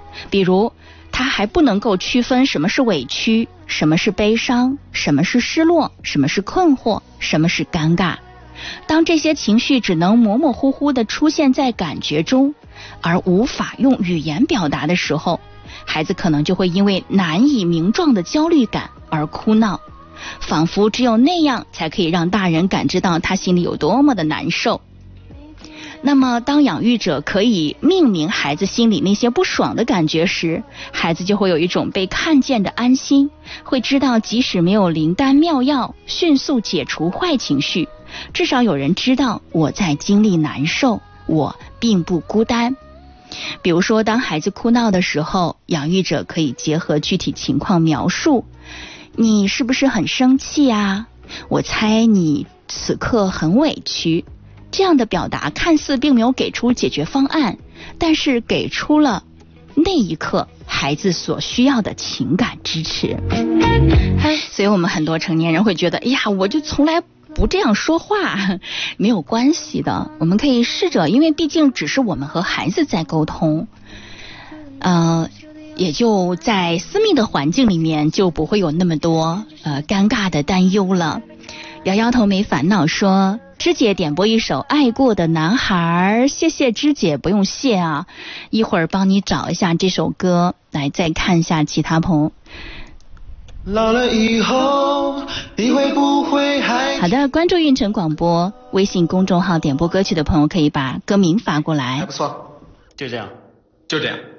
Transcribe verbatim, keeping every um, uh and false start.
比如他还不能够区分什么是委屈，什么是悲伤，什么是失落，什么是困惑，什么是尴尬。当这些情绪只能模模糊糊地出现在感觉中，而无法用语言表达的时候，孩子可能就会因为难以名状的焦虑感而哭闹，仿佛只有那样才可以让大人感知到他心里有多么的难受。那么当养育者可以命名孩子心里那些不爽的感觉时，孩子就会有一种被看见的安心，会知道即使没有灵丹妙药迅速解除坏情绪，至少有人知道我在经历难受，我并不孤单。比如说当孩子哭闹的时候，养育者可以结合具体情况描述，你是不是很生气啊？我猜你此刻很委屈。这样的表达看似并没有给出解决方案，但是给出了那一刻孩子所需要的情感支持。所以我们很多成年人会觉得，哎呀，我就从来不这样说话，没有关系的，我们可以试着，因为毕竟只是我们和孩子在沟通，呃，也就在私密的环境里面就不会有那么多呃尴尬的担忧了。摇摇头没烦恼说，芝姐点播一首《爱过的男孩》，谢谢芝姐，不用谢啊，一会儿帮你找一下这首歌，来再看一下其他朋友。 老了以后你会不会还好的，关注运城广播微信公众号点播歌曲的朋友可以把歌名发过来。 还不错，就这样，就这样。